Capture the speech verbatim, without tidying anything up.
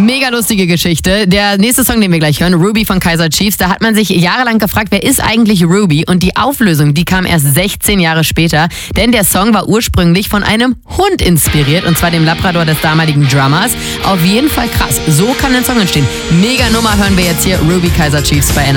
Mega lustige Geschichte. Der nächste Song, den wir gleich hören, Ruby von Kaiser Chiefs, da hat man sich jahrelang gefragt, wer ist eigentlich Ruby? Und die Auflösung, die kam erst sechzehn Jahre später, denn der Song war ursprünglich von einem Hund inspiriert, und zwar dem Labrador des damaligen Drummers. Auf jeden Fall krass. So kann ein Song entstehen. Mega Nummer hören wir jetzt hier, Ruby Kaiser Chiefs bei N R